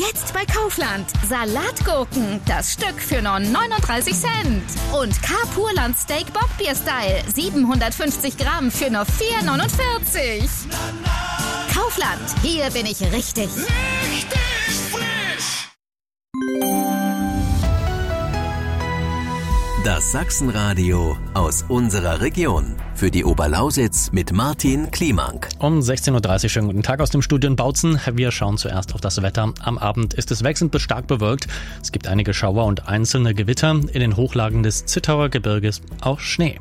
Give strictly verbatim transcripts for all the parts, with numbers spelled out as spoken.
Jetzt bei Kaufland. Salatgurken, das Stück für nur neununddreißig Cent. Und K-Purland Steak Bockbier Style, siebenhundertfünfzig Gramm für nur vier neunundvierzig. Kaufland, hier bin ich richtig. Richtig frisch! Das Sachsenradio aus unserer Region. Für die Oberlausitz mit Martin Kliemank. Um sechzehn Uhr dreißig, schönen guten Tag aus dem Studio in Bautzen. Wir schauen zuerst auf das Wetter. Am Abend ist es wechselnd bis stark bewölkt. Es gibt einige Schauer und einzelne Gewitter. In den Hochlagen des Zittauer Gebirges auch Schnee.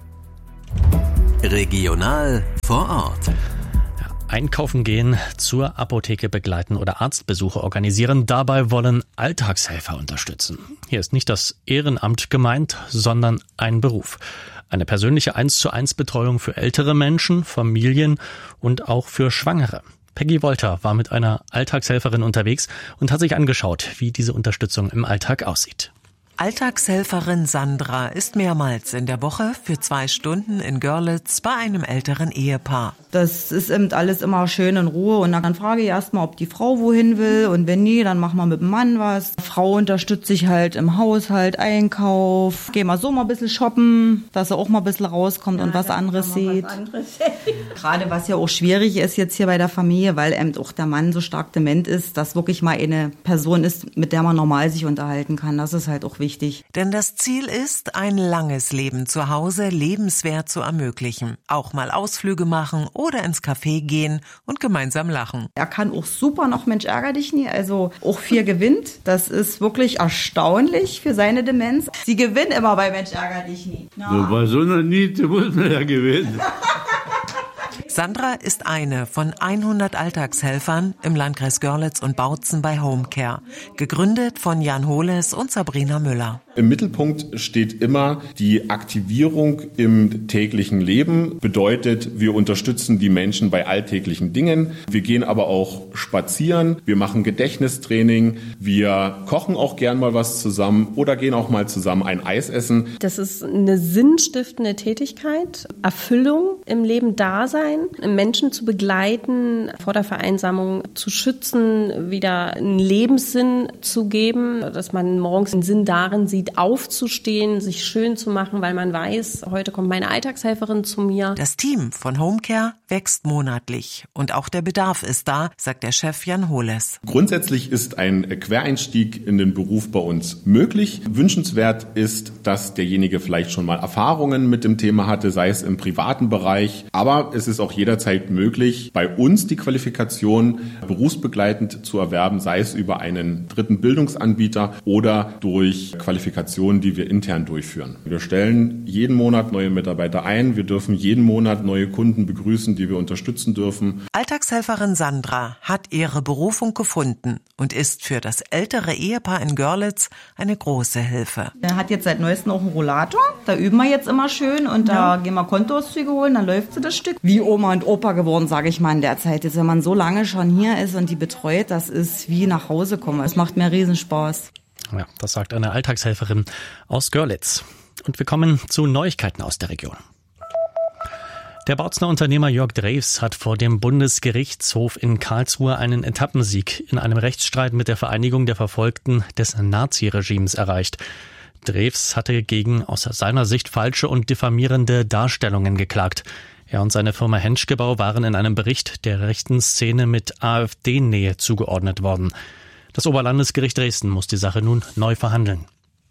Regional vor Ort. Einkaufen gehen, zur Apotheke begleiten oder Arztbesuche organisieren. Dabei wollen Alltagshelfer unterstützen. Hier ist nicht das Ehrenamt gemeint, sondern ein Beruf. Eine persönliche eins zu eins Betreuung für ältere Menschen, Familien und auch für Schwangere. Peggy Wolter war mit einer Alltagshelferin unterwegs und hat sich angeschaut, wie diese Unterstützung im Alltag aussieht. Alltagshelferin Sandra ist mehrmals in der Woche für zwei Stunden in Görlitz bei einem älteren Ehepaar. Das ist eben alles immer schön in Ruhe und dann frage ich erstmal, ob die Frau wohin will und wenn nie, dann machen wir mit dem Mann was. Die Frau unterstützt sich halt im Haushalt, Einkauf, gehen wir so mal ein bisschen shoppen, dass er auch mal ein bisschen rauskommt ja, und was anderes sieht. Was anderes. Gerade was ja auch schwierig ist jetzt hier bei der Familie, weil eben auch der Mann so stark dement ist, dass wirklich mal eine Person ist, mit der man normal sich unterhalten kann. Das ist halt auch wichtig. Wichtig. Denn das Ziel ist, ein langes Leben zu Hause lebenswert zu ermöglichen. Auch mal Ausflüge machen oder ins Café gehen und gemeinsam lachen. Er kann auch super noch Mensch ärger dich nie, also auch viel gewinnt. Das ist wirklich erstaunlich für seine Demenz. Sie gewinnen immer bei Mensch ärger dich nie. Ja. So, bei so einer Niete muss man ja gewinnen. Sandra ist eine von hundert Alltagshelfern im Landkreis Görlitz und Bautzen bei Homecare, gegründet von Jan Holes und Sabrina Müller. Im Mittelpunkt steht immer die Aktivierung im täglichen Leben. Bedeutet, wir unterstützen die Menschen bei alltäglichen Dingen. Wir gehen aber auch spazieren, wir machen Gedächtnistraining, wir kochen auch gern mal was zusammen oder gehen auch mal zusammen ein Eis essen. Das ist eine sinnstiftende Tätigkeit, Erfüllung im Leben da sein, Menschen zu begleiten, vor der Vereinsamung zu schützen, wieder einen Lebenssinn zu geben, dass man morgens einen Sinn darin sieht, aufzustehen, sich schön zu machen, weil man weiß, heute kommt meine Alltagshelferin zu mir. Das Team von Homecare wächst monatlich und auch der Bedarf ist da, sagt der Chef Jan Holes. Grundsätzlich ist ein Quereinstieg in den Beruf bei uns möglich. Wünschenswert ist, dass derjenige vielleicht schon mal Erfahrungen mit dem Thema hatte, sei es im privaten Bereich, aber es ist auch jederzeit möglich, bei uns die Qualifikation berufsbegleitend zu erwerben, sei es über einen dritten Bildungsanbieter oder durch Qualifikationen, die wir intern durchführen. Wir stellen jeden Monat neue Mitarbeiter ein. Wir dürfen jeden Monat neue Kunden begrüßen, die wir unterstützen dürfen. Alltagshelferin Sandra hat ihre Berufung gefunden und ist für das ältere Ehepaar in Görlitz eine große Hilfe. Er hat jetzt seit neuestem auch einen Rollator. Da üben wir jetzt immer schön und da ja. gehen wir Kontoauszüge holen, dann läuft sie das Stück. Wie Oma und Opa geworden, sage ich mal in der Zeit. Jetzt, wenn man so lange schon hier ist und die betreut, das ist wie nach Hause kommen. Es macht mir riesen Spaß. Ja, das sagt eine Alltagshelferin aus Görlitz. Und wir kommen zu Neuigkeiten aus der Region. Der Bautzener Unternehmer Jörg Drews hat vor dem Bundesgerichtshof in Karlsruhe einen Etappensieg in einem Rechtsstreit mit der Vereinigung der Verfolgten des Naziregimes erreicht. Drews hatte gegen aus seiner Sicht falsche und diffamierende Darstellungen geklagt. Er und seine Firma Henschgebau waren in einem Bericht der rechten Szene mit AfD-Nähe zugeordnet worden. Das Oberlandesgericht Dresden muss die Sache nun neu verhandeln.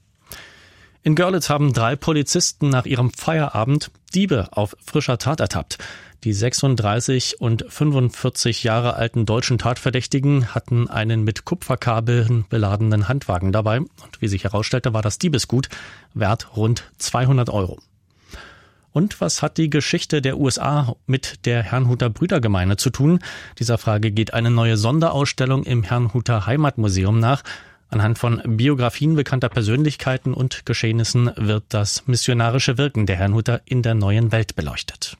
In Görlitz haben drei Polizisten nach ihrem Feierabend Diebe auf frischer Tat ertappt. Die sechsunddreißig und fünfundvierzig Jahre alten deutschen Tatverdächtigen hatten einen mit Kupferkabeln beladenen Handwagen dabei. Und wie sich herausstellte, war das Diebesgut wert rund zweihundert Euro. Und was hat die Geschichte der U S A mit der Herrnhuter Brüdergemeine zu tun? Dieser Frage geht eine neue Sonderausstellung im Herrnhuter Heimatmuseum nach. Anhand von Biografien bekannter Persönlichkeiten und Geschehnissen wird das missionarische Wirken der Herrnhuter in der neuen Welt beleuchtet.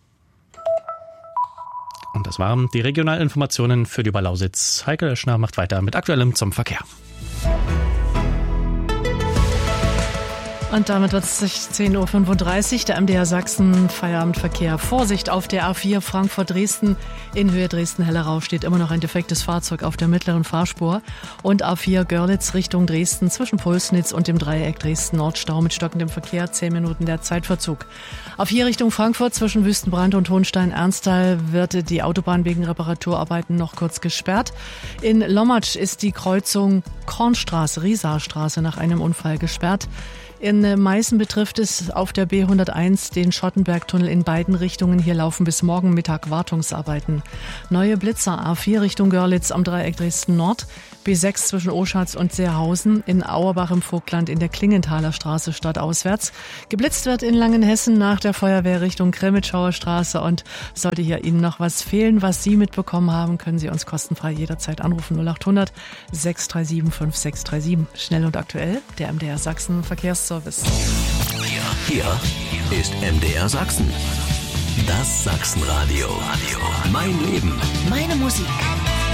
Und das waren die Regionalinformationen für die Oberlausitz. Heike Löschner macht weiter mit Aktuellem zum Verkehr. Und damit wird es zehn Uhr fünfunddreißig, der M D R Sachsen Feierabendverkehr. Vorsicht auf der A vier Frankfurt-Dresden. In Höhe Dresden-Hellerau steht immer noch ein defektes Fahrzeug auf der mittleren Fahrspur. Und A vier Görlitz Richtung Dresden zwischen Pulsnitz und dem Dreieck Dresden-Nordstau mit stockendem Verkehr. zehn Minuten der Zeitverzug. A vier Richtung Frankfurt zwischen Wüstenbrand und Hohenstein-Ernsthal wird die Autobahn wegen Reparaturarbeiten noch kurz gesperrt. In Lommatsch ist die Kreuzung Kornstraße, Riesarstraße nach einem Unfall gesperrt. In Meißen betrifft es auf der B hunderteins den Schottenbergtunnel in beiden Richtungen. Hier laufen bis morgen Mittag Wartungsarbeiten. Neue Blitzer A vier Richtung Görlitz am Dreieck Dresden Nord. B sechs zwischen Oschatz und Seerhausen. In Auerbach im Vogtland in der Klingenthaler Straße stadtauswärts. Geblitzt wird in Langenhessen nach der Feuerwehr Richtung Kremmitschauer Straße. Und sollte hier Ihnen noch was fehlen, was Sie mitbekommen haben, können Sie uns kostenfrei jederzeit anrufen. null achthundert sechs drei sieben fünf sechs drei sieben. Schnell und aktuell, der M D R Sachsen Verkehrsservice. Hier, hier ist M D R Sachsen. Das Sachsenradio. Mein Leben. Meine Musik.